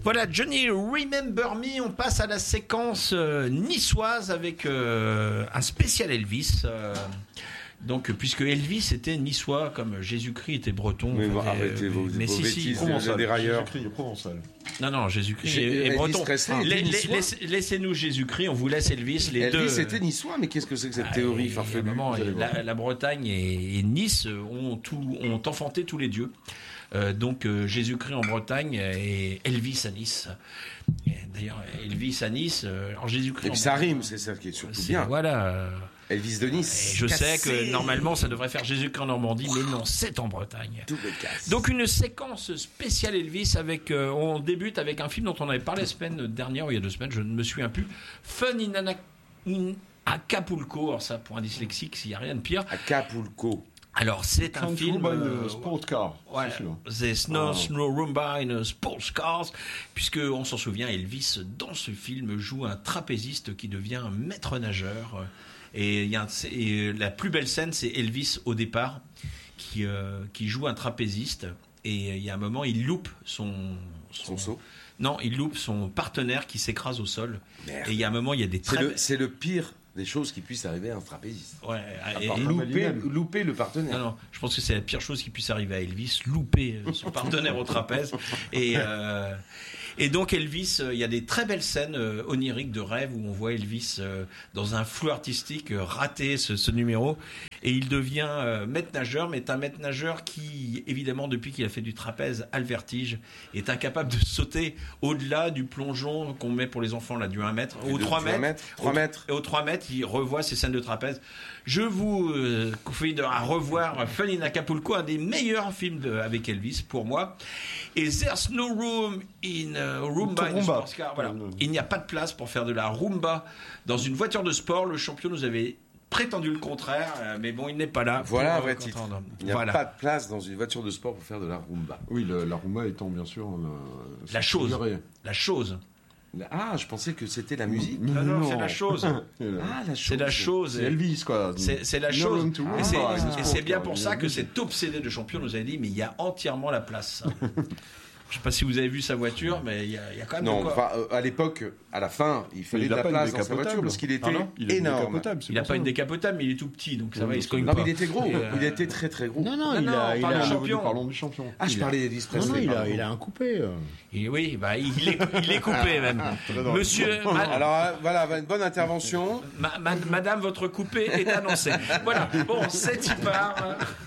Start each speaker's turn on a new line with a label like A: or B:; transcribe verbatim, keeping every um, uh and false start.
A: Voilà, Johnny Remember Me. On passe à la séquence euh, niçoise avec euh, un spécial Elvis. Euh, donc, puisque Elvis était niçois, comme Jésus-Christ était breton.
B: Mais
A: enfin,
B: arrêtez
A: euh,
B: vos,
A: mais
B: vos
A: si,
B: bêtises,
A: si,
B: provençal. Des railleurs.
C: Jésus-Christ est provençal.
A: Non, non, Jésus-Christ
B: J'ai-
A: est, est
B: Elvis
A: breton.
B: Presley
A: La-
B: était
A: la-
B: niçois.
A: laisse- Laissez-nous Jésus-Christ, on vous laisse Elvis. Les deux.
B: Elvis était niçois, mais qu'est-ce que c'est que cette théorie
A: Ah, et à un
B: farfelue
A: moment,
B: vous allez voir.
A: la, la Bretagne et, et Nice ont, tout, ont enfanté tous les dieux. Euh, donc euh, Jésus-Christ en Bretagne et Elvis à Nice. Et d'ailleurs, Elvis à Nice, euh, alors Jésus-Christ
B: Et
A: en
B: puis ça
A: Bretagne,
B: rime, c'est ça qui est surtout
A: c'est-
B: bien.
A: Voilà. euh,
B: Elvis de
A: et
B: Nice.
A: je sais
B: Cassé.
A: que normalement ça devrait faire Jésus-Christ en Normandie, mais non, c'est en Bretagne.
B: Double casse.
A: Donc une séquence spéciale Elvis avec, euh, on débute avec un film dont on avait parlé la semaine dernière ou il y a deux semaines, je ne me souviens plus. Fun in, Ana- in Acapulco. Alors ça, pour un dyslexique, s'il n'y a rien de pire.
B: Acapulco.
A: Alors c'est un
C: Country
A: film.
C: by
A: euh,
C: a sport car.
A: Voilà,
C: C'est sûr.
A: There's no
C: Ah.
A: snow Roomba in a sports cars, puisque on s'en souvient, Elvis dans ce film joue un trapéziste qui devient un maître nageur. Et, il y a un- c'est- et la plus belle scène, c'est Elvis au départ qui euh, qui joue un trapéziste. Et il y a un moment, il loupe son
B: Son saut.
A: Non, il loupe son partenaire qui s'écrase au sol.
B: Merde.
A: Et il y a un moment, il y a des
B: C'est
A: très
B: le, c'est le pire des choses qui puissent arriver à un trapéziste.
A: ouais, et-
C: part
A: et-
C: Louper-
B: Louper,
C: lui-même.
B: louper le partenaire.
A: Non, non, je pense que c'est la pire chose qui puisse arriver à Elvis, louper euh, son partenaire au trapèze. Et, euh, et donc Elvis, euh, il y a des très belles scènes euh, oniriques de rêve où on voit Elvis euh, dans un flou artistique euh, rater ce, ce numéro. Et il devient euh, maître nageur, mais est un maître nageur qui, évidemment, depuis qu'il a fait du trapèze, a le vertige, est incapable de sauter au-delà du plongeon qu'on met pour les enfants, là, du un mètre,
B: Et
A: ou
B: de-
A: trois
B: tu
A: mètres.
B: vas mettre trois
A: Au-
B: mètres.
A: Et aux trois mètres, il revoit ces scènes de trapèze. Je vous euh, conseille de- à revoir Fun in Acapulco, un des meilleurs films de- avec Elvis pour moi. Et There's no room in a Roomba in a
C: Roomba.
A: sports car. Voilà.
C: Non, non.
A: Il n'y a pas de place pour faire de la Roomba dans une voiture de sport. Le champion nous avait prétendu le contraire, euh, mais bon, il n'est pas là.
B: Voilà
A: pour,
B: un
A: euh,
B: vrai titre.
A: contendre.
B: Il n'y a
A: Voilà.
B: pas de place dans une voiture de sport pour faire de la rumba.
C: Oui, le- la rumba étant bien sûr le-
A: La
C: c'est
A: chose.
C: figuré.
A: La chose.
B: Ah, je pensais que c'était la musique.
A: Non, non, c'est la chose.
C: Et le-
B: Ah, la chose.
A: C'est la chose.
C: C'est Elvis, quoi.
A: C'est c'est la
C: No
A: chose.
C: room to
A: Et
C: rumba
A: c'est-
C: in a
A: et
C: sport
A: c'est bien
C: car.
A: pour
C: Il y
A: ça
C: a
A: que
C: une
A: cet obsédé de champion nous avait dit, mais il y a entièrement la place. Je sais pas si vous avez vu sa voiture, mais il y a, il y a quand même
B: Non,
A: de quoi.
B: enfin, euh, à l'époque, à la fin, il fallait
C: Il
B: de
C: a
B: la
C: pas une
B: place dans sa
C: décapotable.
B: voiture parce qu'il était
C: Pardon Il est
B: énorme.
C: décapotable, c'est
A: Il n'a
C: pour
A: pas
C: ça.
A: une décapotable, mais il est tout petit, donc ça va, il se cogne
B: Non,
A: pas.
B: mais il était gros.
A: Et, euh,
B: Il était très très gros.
D: Non, non,
A: Non,
D: il
A: non,
D: a,
A: on
D: il
A: parle
D: a,
A: de
C: Ah,
A: champion.
C: Parlons du champion.
B: Ah, je
D: Il a-
B: parlais d'Elvis
D: non, non,
B: Presley.
D: il a,
B: pardon.
D: il a un coupé. euh.
A: et oui, bah, il, est, il est coupé même. Monsieur, ma-
B: Alors euh, voilà, une bonne intervention.
A: ma- ma- madame, votre coupé est annoncé. Voilà, bon, c'est y part.